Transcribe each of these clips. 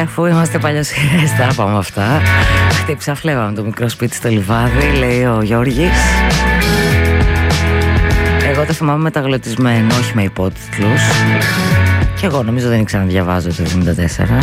αφού είμαστε παλιοσυρές, τα πάμε αυτά. Χτύψα φλέβα με το μικρό σπίτι στο λιβάδι, λέει ο Γιώργης. Εγώ το θυμάμαι μεταγλωτισμένο, όχι με υπότιτλους. Και εγώ νομίζω δεν ήξερα να διαβάζω το 1974.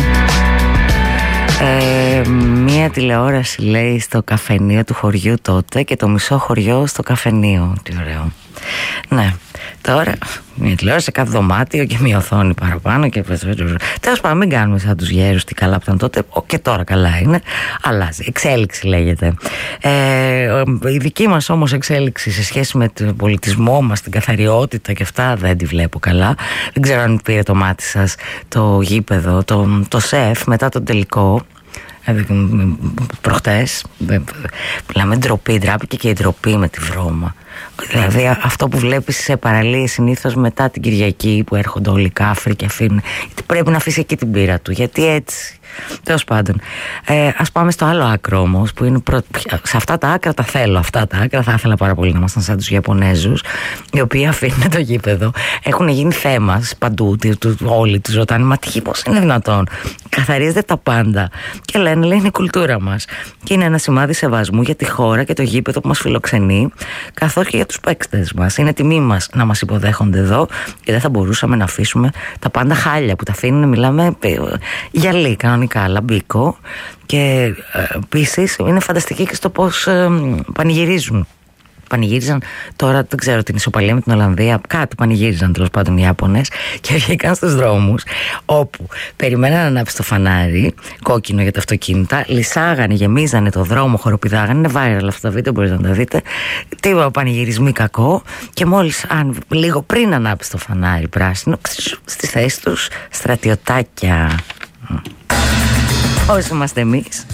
Μία τηλεόραση, λέει, στο καφενείο του χωριού τότε και το μισό χωριό στο καφενείο. Τι ωραίο. Ναι, τώρα μια τηλεόραση σε κάθε δωμάτιο και μια οθόνη παραπάνω και... Τέλος πάντων, μην κάνουμε σαν τους γέρους τι καλά που ήταν τότε. Και τώρα καλά είναι. Αλλάζει, εξέλιξη λέγεται. Η δική μας όμως εξέλιξη σε σχέση με τον πολιτισμό μας, την καθαριότητα και αυτά, δεν τη βλέπω καλά. Δεν ξέρω αν πήρε το μάτι σας το γήπεδο, το ΣΕΦ μετά τον τελικό. Προχτές μιλάμε ντροπή, ντράπηκε και η ντροπή με τη βρώμα. Δηλαδή αυτό που βλέπεις σε παραλίες συνήθως μετά την Κυριακή που έρχονται όλοι οι κάφροι και αφήνουν, γιατί πρέπει να αφήσει εκεί την πείρα του, γιατί έτσι. Τέλος πάντων, ας πάμε στο άλλο άκρο όμως, που είναι σε αυτά τα άκρα τα θέλω. Αυτά τα άκρα θα ήθελα πάρα πολύ να ήμασταν σαν τους Ιαπωνέζους, οι οποίοι αφήνουν το γήπεδο. Έχουν γίνει θέμα παντού, όλοι τους ρωτάνε, μα τι, πώς είναι δυνατόν? Καθαρίζεται τα πάντα και λένε, λέει, είναι η κουλτούρα μας. Και είναι ένα σημάδι σεβασμού για τη χώρα και το γήπεδο που μας φιλοξενεί, καθώς και για τους παίκτες μας. Είναι τιμή μας να μας υποδέχονται εδώ και δεν θα μπορούσαμε να αφήσουμε τα πάντα χάλια που τα αφήνουν, μιλάμε γυαλί κανονικά, λαμπίκο. Και επίσης είναι φανταστική και στο πώς πανηγύριζαν τώρα, δεν ξέρω, την ισοπαλία με την Ολλανδία, κάτι πανηγύριζαν τέλος πάντων οι Ιάπωνες και βγήκαν στους δρόμους όπου περιμέναν να ανάψει το φανάρι κόκκινο για τα αυτοκίνητα, λυσάγανε, γεμίζανε το δρόμο, χοροπηδάγανε, είναι viral αυτά τα βίντεο, μπορείτε να τα δείτε, τίποτα πανηγυρισμοί κακό, και μόλις λίγο πριν ανάψει το φανάρι πράσινο, στη θέση τους στρατιωτάκια. Όσοι είμαστε εμείς.